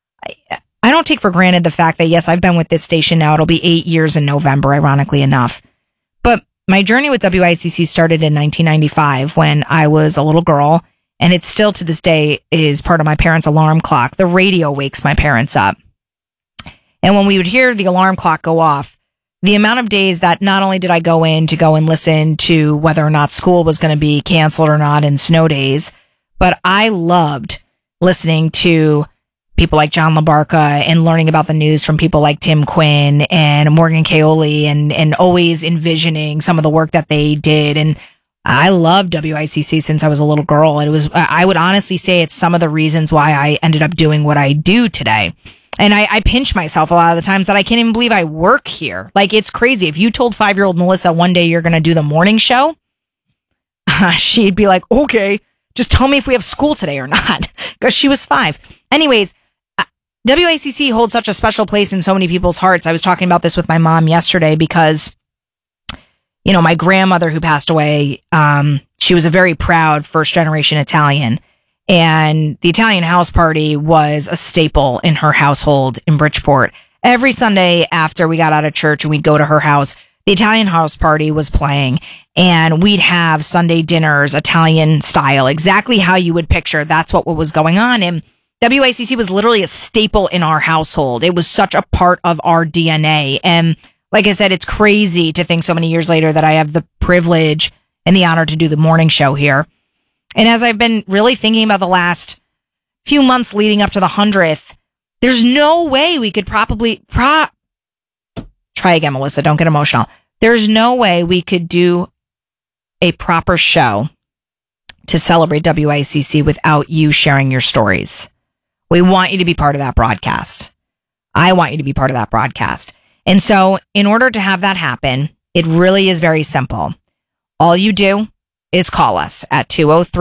I don't take for granted the fact that, yes, I've been with this station now. It'll be 8 years in November, ironically enough. But my journey with WICC started in 1995 when I was a little girl, and it still to this day is part of my parents' alarm clock. The radio wakes my parents up. And when we would hear the alarm clock go off, the amount of days that not only did I go in to go and listen to whether or not school was going to be canceled or not in snow days, but I loved listening to people like John LaBarca and learning about the news from people like Tim Quinn and Morgan Kaoli and always envisioning some of the work that they did. And I loved WICC since I was a little girl. I would honestly say it's some of the reasons why I ended up doing what I do today. And I pinch myself a lot of the times that I can't even believe I work here. Like, it's crazy. If you told 5-year-old Melissa one day you're going to do the morning show, she'd be like, okay, just tell me if we have school today or not, because she was 5. Anyways, WICC holds such a special place in so many people's hearts. I was talking about this with my mom yesterday because, you know, my grandmother who passed away, she was a very proud first-generation Italian. And the Italian house party was a staple in her household in Bridgeport. Every Sunday after we got out of church and we'd go to her house, the Italian house party was playing, and we'd have Sunday dinners, Italian style, exactly how you would picture. That's what was going on. And WICC was literally a staple in our household. It was such a part of our DNA. And like I said, it's crazy to think so many years later that I have the privilege and the honor to do the morning show here. And as I've been really thinking about the last few months leading up to the 100th, there's no way we could try again, Melissa, don't get emotional. There's no way we could do a proper show to celebrate WICC without you sharing your stories. We want you to be part of that broadcast. I want you to be part of that broadcast. And so in order to have that happen, it really is very simple. All you do is call us at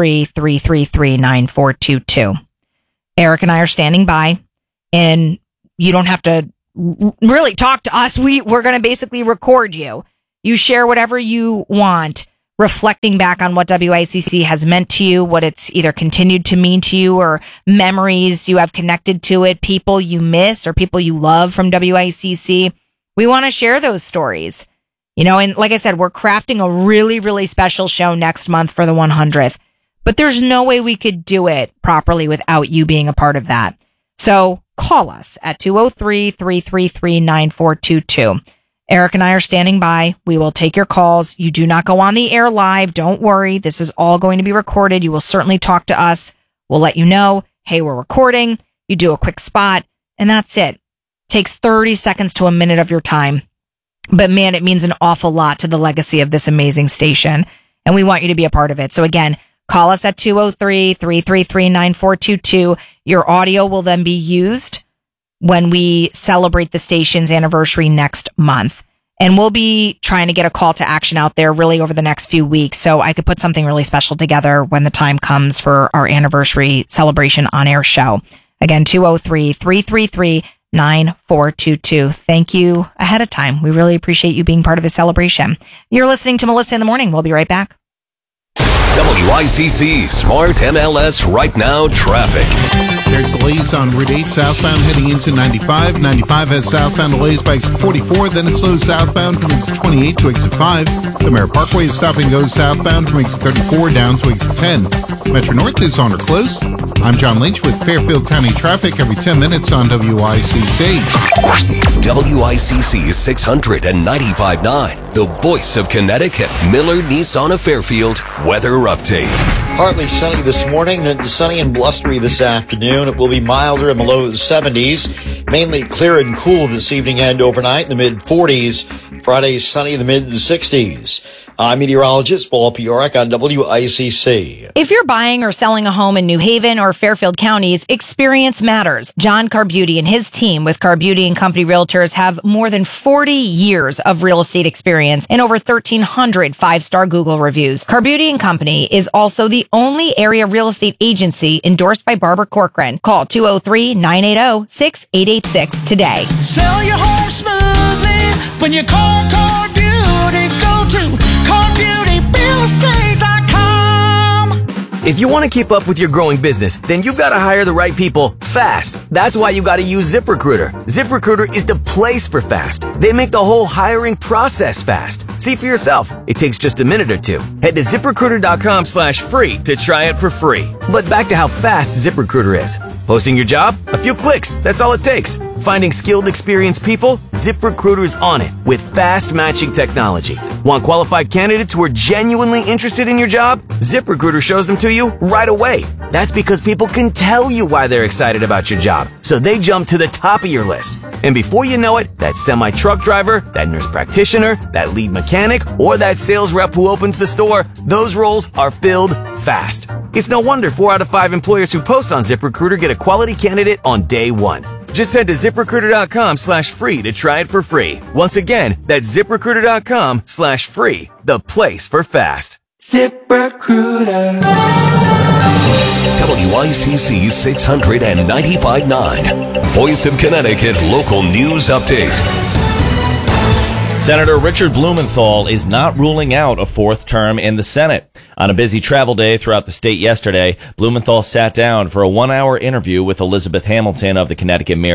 203-333-9422. Eric and I are standing by, and you don't have to really talk to us. We're going to basically record you. You share whatever you want, reflecting back on what WICC has meant to you, what it's either continued to mean to you, or memories you have connected to it, people you miss or people you love from WICC. We want to share those stories. You know, and like I said, we're crafting a really, really special show next month for the 100th, but there's no way we could do it properly without you being a part of that. So call us at 203-333-9422. Eric and I are standing by. We will take your calls. You do not go on the air live. Don't worry. This is all going to be recorded. You will certainly talk to us. We'll let you know, hey, we're recording. You do a quick spot, and that's it. Takes 30 seconds to a minute of your time. But man, it means an awful lot to the legacy of this amazing station, and we want you to be a part of it. So again, call us at 203-333-9422. Your audio will then be used when we celebrate the station's anniversary next month. And we'll be trying to get a call to action out there really over the next few weeks, so I could put something really special together when the time comes for our anniversary celebration on-air show. Again, 203-333-9422. Thank you ahead of time. We really appreciate you being part of the celebration. You're listening to Melissa in the Morning. We'll be right back. WICC Smart MLS Right Now Traffic. There's delays on Route 8 southbound heading into 95. 95 has southbound delays by exit 44. Then it slows southbound from exit 28 to exit 5. The Merritt Parkway is stop and go southbound from exit 34 down to exit 10. Metro North is on or close. I'm John Lynch with Fairfield County traffic every 10 minutes on WICC. WICC 695.9, the voice of Connecticut. Miller Nissan of Fairfield weather update. Partly sunny this morning, then sunny and blustery this afternoon. It will be milder in the low 70s, mainly clear and cool this evening and overnight in the mid-40s. Friday, sunny in the mid-60s. I'm meteorologist Paul Piorek on WICC. If you're buying or selling a home in New Haven or Fairfield counties, experience matters. John Carbuti and his team with Carbuti & Company Realtors have more than 40 years of real estate experience and over 1,300 five-star Google reviews. Carbuti & Company is also the only area real estate agency endorsed by Barbara Corcoran. Call 203-980-6886 today. Sell your home smoothly when you call Carbuti. Go to CarBeautyRealEstate.com. If you want to keep up with your growing business, then you've got to hire the right people fast. That's why you got to use ZipRecruiter. ZipRecruiter is the place for fast. They make the whole hiring process fast. See for yourself. It takes just a minute or two. Head to ZipRecruiter.com/free to try it for free. But back to how fast ZipRecruiter is. Posting your job? A few clicks. That's all it takes. Finding skilled, experienced people? ZipRecruiter's on it with fast matching technology. Want qualified candidates who are genuinely interested in your job? ZipRecruiter shows them to you right away. That's because people can tell you why they're excited about your job, so they jump to the top of your list. And before you know it, that semi-truck driver, that nurse practitioner, that lead mechanic, or that sales rep who opens the store, those roles are filled fast. It's no wonder 4 out of 5 employers who post on ZipRecruiter get a quality candidate on day one. Just head to ZipRecruiter.com/free to try it for free. Once again, that's ZipRecruiter.com/free, the place for fast. ZipRecruiter. WICC 695.9, Voice of Connecticut Local News Update. Senator Richard Blumenthal is not ruling out a fourth term in the Senate. On a busy travel day throughout the state yesterday, Blumenthal sat down for a 1-hour interview with Elizabeth Hamilton of the Connecticut Mirror,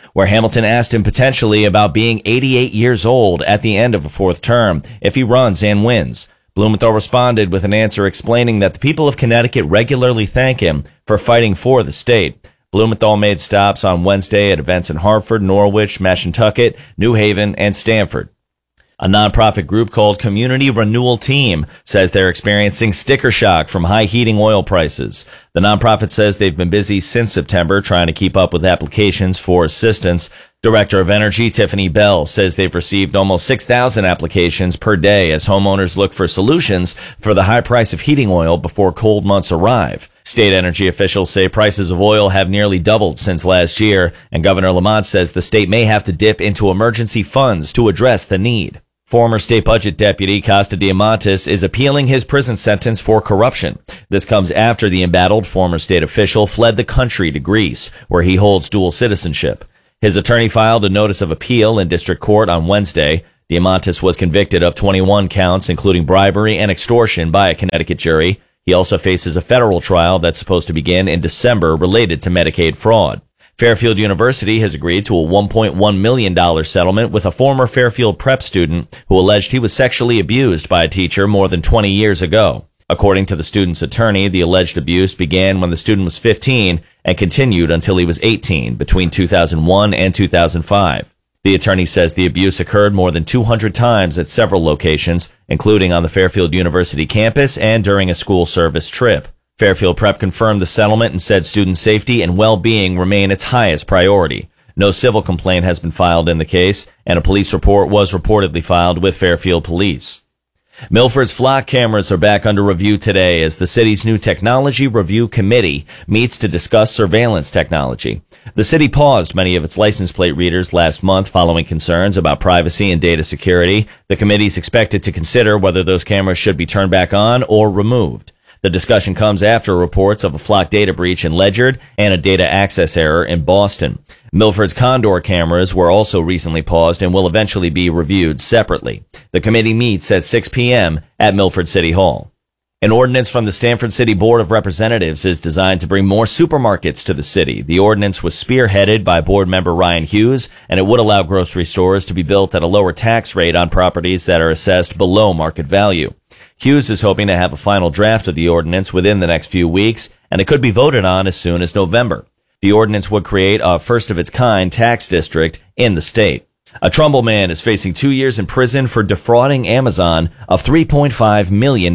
where Hamilton asked him potentially about being 88 years old at the end of a fourth term if he runs and wins. Blumenthal responded with an answer explaining that the people of Connecticut regularly thank him for fighting for the state. Blumenthal made stops on Wednesday at events in Hartford, Norwich, Mashantucket, New Haven, and Stamford. A nonprofit group called Community Renewal Team says they're experiencing sticker shock from high heating oil prices. The nonprofit says they've been busy since September trying to keep up with applications for assistance. Director of Energy Tiffany Bell says they've received almost 6,000 applications per day as homeowners look for solutions for the high price of heating oil before cold months arrive. State energy officials say prices of oil have nearly doubled since last year, and Governor Lamont says the state may have to dip into emergency funds to address the need. Former state budget deputy Costa Diamantis is appealing his prison sentence for corruption. This comes after the embattled former state official fled the country to Greece, where he holds dual citizenship. His attorney filed a notice of appeal in district court on Wednesday. Diamantis was convicted of 21 counts, including bribery and extortion by a Connecticut jury. He also faces a federal trial that's supposed to begin in December related to Medicaid fraud. Fairfield University has agreed to a $1.1 million settlement with a former Fairfield prep student who alleged he was sexually abused by a teacher more than 20 years ago. According to the student's attorney, the alleged abuse began when the student was 15 and continued until he was 18 between 2001 and 2005. The attorney says the abuse occurred more than 200 times at several locations, including on the Fairfield University campus and during a school service trip. Fairfield Prep confirmed the settlement and said student safety and well-being remain its highest priority. No civil complaint has been filed in the case, and a police report was reportedly filed with Fairfield Police. Milford's flock cameras are back under review today as the city's new Technology Review Committee meets to discuss surveillance technology. The city paused many of its license plate readers last month following concerns about privacy and data security. The committee's expected to consider whether those cameras should be turned back on or removed. The discussion comes after reports of a flock data breach in Ledyard and a data access error in Boston. Milford's Condor cameras were also recently paused and will eventually be reviewed separately. The committee meets at 6 p.m. at Milford City Hall. An ordinance from the Stamford City Board of Representatives is designed to bring more supermarkets to the city. The ordinance was spearheaded by board member Ryan Hughes, and it would allow grocery stores to be built at a lower tax rate on properties that are assessed below market value. Hughes is hoping to have a final draft of the ordinance within the next few weeks, and it could be voted on as soon as November. The ordinance would create a first-of-its-kind tax district in the state. A Trumbull man is facing 2 years in prison for defrauding Amazon of $3.5 million.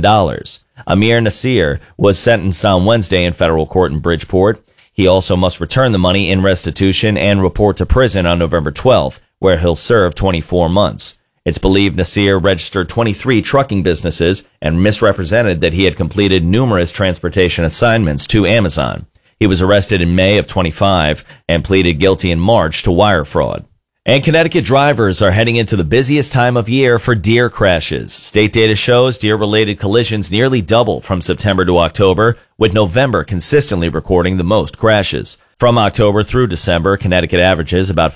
Amir Nasir was sentenced on Wednesday in federal court in Bridgeport. He also must return the money in restitution and report to prison on November 12th, where he'll serve 24 months. It's believed Nasir registered 23 trucking businesses and misrepresented that he had completed numerous transportation assignments to Amazon. He was arrested in May of 25 and pleaded guilty in March to wire fraud. And Connecticut drivers are heading into the busiest time of year for deer crashes. State data shows deer-related collisions nearly double from September to October, with November consistently recording the most crashes. From October through December, Connecticut averages about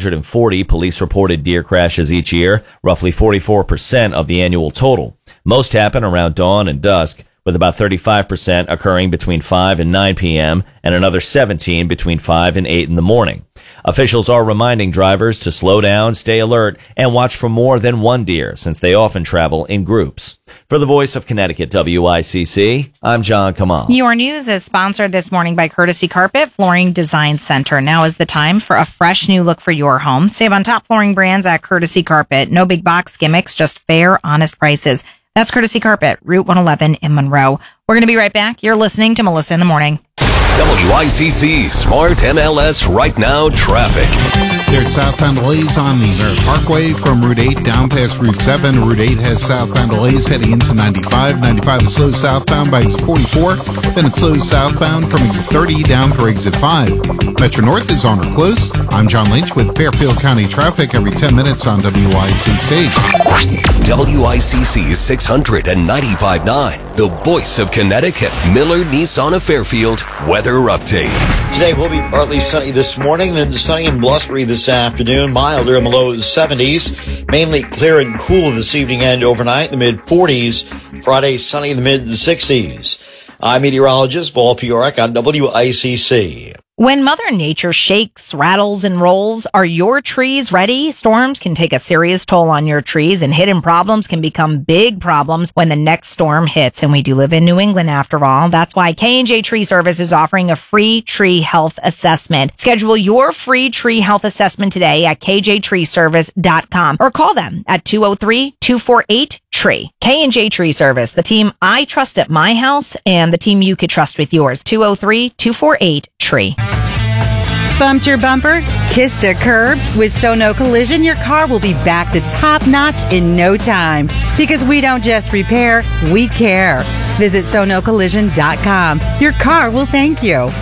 440 police-reported deer crashes each year, roughly 44% of the annual total. Most happen around dawn and dusk, with about 35% occurring between 5 and 9 p.m. and another 17 between 5 and 8 in the morning. Officials are reminding drivers to slow down, stay alert, and watch for more than one deer, since they often travel in groups. For the Voice of Connecticut, WICC, I'm John Kamal. Your news is sponsored this morning by Courtesy Carpet Flooring Design Center. Now is the time for a fresh new look for your home. Save on top flooring brands at Courtesy Carpet. No big box gimmicks, just fair, honest prices. That's Courtesy Carpet, Route 111 in Monroe. We're going to be right back. You're listening to Melissa in the Morning. WICC Smart MLS Right Now Traffic. There's southbound delays on the Merritt Parkway from Route 8 down past Route 7. Route 8 has southbound delays heading into 95. 95 is slow southbound by exit 44. Then it's slow southbound from exit 30 down through exit 5. Metro North is on or close. I'm John Lynch with Fairfield County traffic every 10 minutes on WICC. WICC 695.9, the voice of Connecticut. Miller Nissan of Fairfield weather update. Today will be partly sunny this morning, then sunny and blustery this afternoon, milder in the low 70s, mainly clear and cool this evening and overnight in the mid-40s. Friday, sunny in the mid-60s. I'm meteorologist Paul Piorek on WICC. When Mother Nature shakes, rattles, and rolls, are your trees ready? Storms can take a serious toll on your trees, and hidden problems can become big problems when the next storm hits. And we do live in New England after all. That's why K&J Tree Service is offering a free tree health assessment. Schedule your free tree health assessment today at kjtreeservice.com or call them at 203-248-TREE. K&J Tree Service, the team I trust at my house and the team you could trust with yours. 203-248-TREE. Bumped your bumper? Kissed a curb? With Sono Collision, your car will be back to top notch in no time. Because we don't just repair, we care. Visit sonocollision.com. Your car will thank you.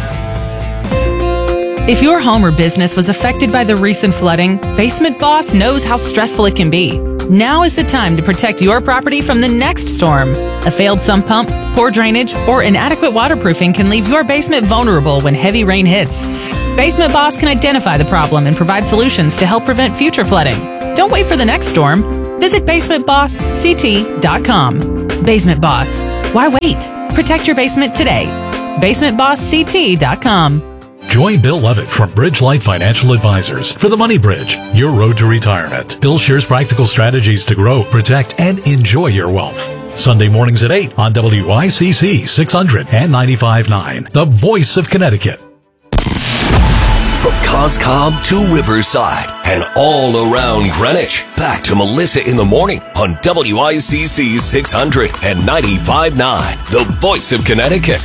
If your home or business was affected by the recent flooding, Basement Boss knows how stressful it can be. Now is the time to protect your property from the next storm. A failed sump pump, poor drainage, or inadequate waterproofing can leave your basement vulnerable when heavy rain hits. Basement Boss can identify the problem and provide solutions to help prevent future flooding. Don't wait for the next storm. Visit basementbossct.com. Basement Boss. Why wait? Protect your basement today. basementbossct.com. Join Bill Levitt from Bridgelight Financial Advisors for the Money Bridge, your road to retirement. Bill shares practical strategies to grow, protect, and enjoy your wealth. Sunday mornings at 8 on WICC 600 and 95.9, the voice of Connecticut. From Coscob to Riverside and all around Greenwich, back to Melissa in the Morning on WICC 600 and 95.9, the voice of Connecticut.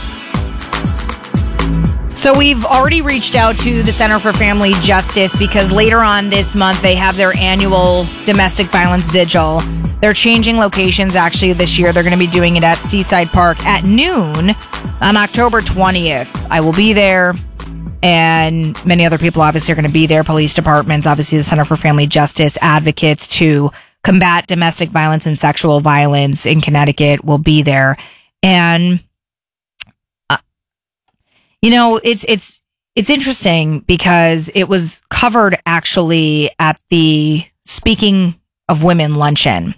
So we've already reached out to the Center for Family Justice because later on this month they have their annual domestic violence vigil. They're changing locations actually this year. They're going to be doing it at Seaside Park at noon on October 20th. I will be there, and many other people obviously are going to be there. Police departments, obviously the Center for Family Justice, advocates to combat domestic violence and sexual violence in Connecticut will be there. And you know, it's interesting because it was covered actually at the Speaking of Women luncheon.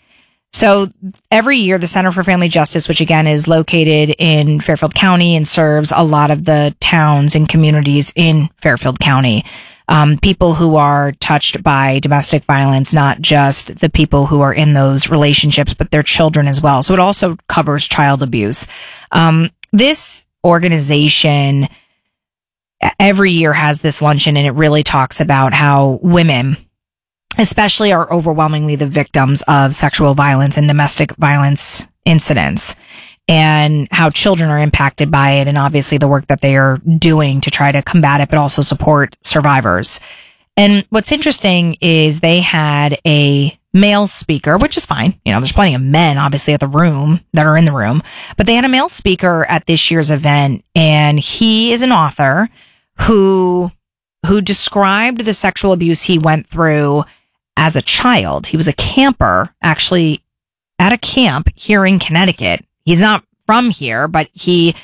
So every year, the Center for Family Justice, which again is located in Fairfield County and serves a lot of the towns and communities in Fairfield County, people who are touched by domestic violence, not just the people who are in those relationships, but their children as well. So it also covers child abuse. This organization every year has this luncheon, and it really talks about how women especially are overwhelmingly the victims of sexual violence and domestic violence incidents, and how children are impacted by it, and obviously the work that they are doing to try to combat it, but also support survivors. And what's interesting is they had a male speaker, which is fine. You know, there's plenty of men obviously at the room that are in the room, but they had a male speaker at this year's event, and he is an author who described the sexual abuse he went through as a child. He was a camper actually at a camp here in Connecticut. He's not from here, but his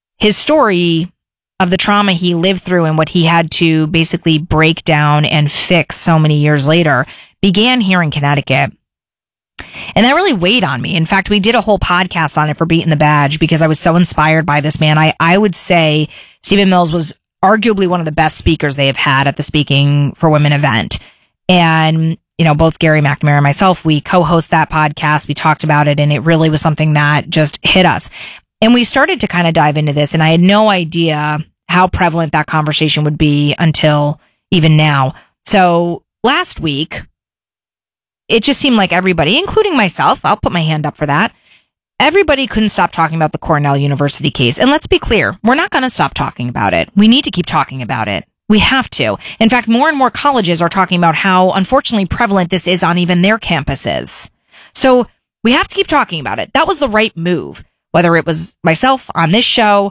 story of the trauma he lived through and what he had to basically break down and fix so many years later began here in Connecticut. And that really weighed on me. In fact, we did a whole podcast on it for Beating the Badge because I was so inspired by this man. I would say Stephen Mills was arguably one of the best speakers they have had at the Speaking for Women event. And, you know, both Gary McNamara and myself, we co-host that podcast. We talked about it, and it really was something that just hit us. And we started to kind of dive into this, and I had no idea how prevalent that conversation would be until even now. So last week, it just seemed like everybody, including myself, I'll put my hand up for that, everybody couldn't stop talking about the Cornell University case. And let's be clear, we're not going to stop talking about it. We need to keep talking about it. We have to. In fact, more and more colleges are talking about how unfortunately prevalent this is on even their campuses. So we have to keep talking about it. That was the right move. Whether it was myself on this show,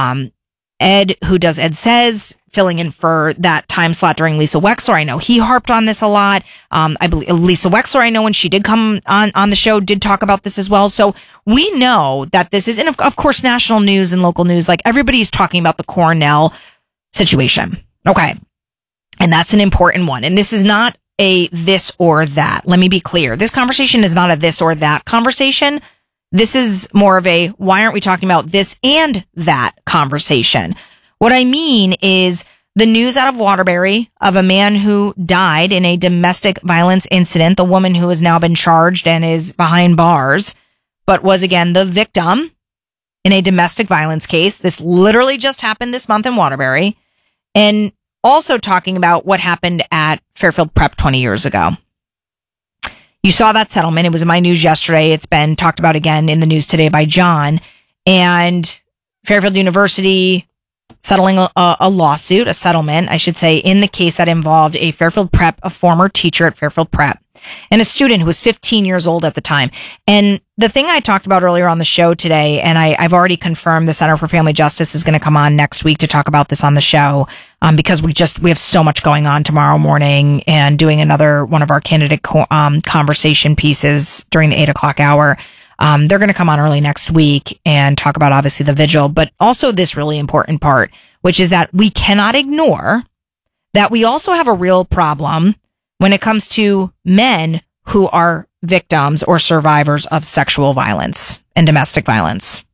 Ed, who does Ed Says, filling in for that time slot during Lisa Wexler. I know he harped on this a lot. I believe Lisa Wexler, I know when she did come on the show, did talk about this as well. So we know that this is, and of course, national news and local news, like everybody's talking about the Cornell situation. Okay. And that's an important one. And this is not a this or that. Let me be clear. This conversation is not a this or that conversation. This is more of a, why aren't we talking about this and that conversation? What I mean is the news out of Waterbury of a man who died in a domestic violence incident, the woman who has now been charged and is behind bars, but was again the victim in a domestic violence case. This literally just happened this month in Waterbury. And also talking about what happened at Fairfield Prep 20 years ago. You saw that settlement. It was in my news yesterday. It's been talked about again in the news today by John. And Fairfield University settling a lawsuit, a settlement, I should say, in the case that involved a Fairfield Prep, a former teacher at Fairfield Prep, and a student who was 15 years old at the time. And the thing I talked about earlier on the show today, and I've already confirmed the Center for Family Justice is going to come on next week to talk about this on the show, because we have so much going on tomorrow morning and doing another one of our candidate conversation pieces during the 8 o'clock hour. They're going to come on early next week and talk about obviously the vigil, but also this really important part, which is that we cannot ignore that we also have a real problem when it comes to men who are victims or survivors of sexual violence and domestic violence.